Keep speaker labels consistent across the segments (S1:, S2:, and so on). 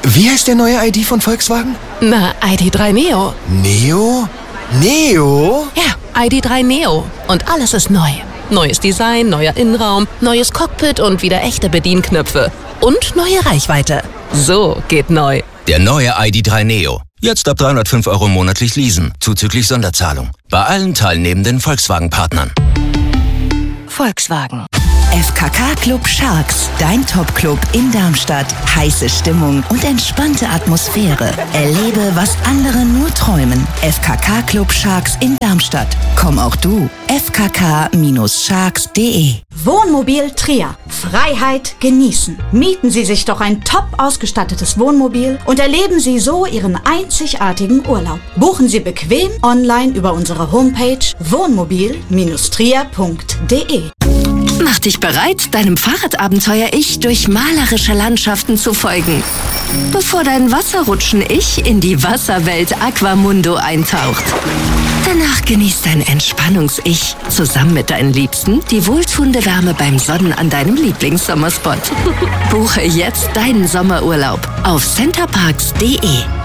S1: Wie heißt der neue ID von Volkswagen?
S2: Na, ID.3 Neo.
S1: Neo? Neo?
S2: Ja, ID.3 Neo. Und alles ist neu. Neues Design, neuer Innenraum, neues Cockpit und wieder echte Bedienknöpfe. Und neue Reichweite. So geht neu.
S3: Der neue ID.3 Neo. Jetzt ab 305 € monatlich leasen, zuzüglich Sonderzahlung. Bei allen teilnehmenden Volkswagen-Partnern.
S4: Volkswagen. FKK Club Sharks, dein Top-Club in Darmstadt. Heiße Stimmung und entspannte Atmosphäre. Erlebe, was andere nur träumen. FKK Club Sharks in Darmstadt. Komm auch du. fkk-sharks.de.
S5: Wohnmobil Trier. Freiheit genießen. Mieten Sie sich doch ein top ausgestattetes Wohnmobil und erleben Sie so Ihren einzigartigen Urlaub. Buchen Sie bequem online über unsere Homepage wohnmobil-trier.de.
S4: Mach dich bereit, deinem Fahrradabenteuer-Ich durch malerische Landschaften zu folgen. Bevor dein Wasserrutschen-Ich in die Wasserwelt Aquamundo eintaucht. Danach genießt dein Entspannungs-Ich zusammen mit deinen Liebsten die wohltuende Wärme beim Sonnen an deinem Lieblingssommerspot. Buche jetzt deinen Sommerurlaub auf centerparks.de.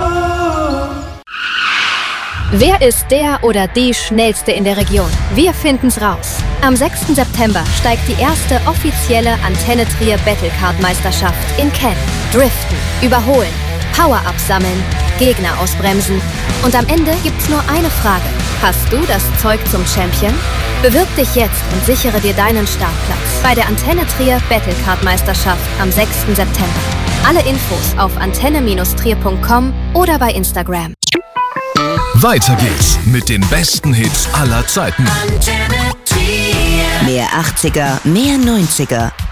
S6: Wer ist der oder die Schnellste in der Region? Wir finden's raus. Am 6. September steigt die erste offizielle Antenne Trier Battlecard-Meisterschaft in Cannes. Driften, überholen, Power-Up sammeln, Gegner ausbremsen. Und am Ende gibt's nur eine Frage. Hast du das Zeug zum Champion? Bewirb dich jetzt und sichere dir deinen Startplatz bei der Antenne Trier Battlecard-Meisterschaft am 6. September. Alle Infos auf antenne-trier.com oder bei Instagram.
S7: Weiter geht's mit den besten Hits aller Zeiten.
S4: Mehr 80er, mehr 90er.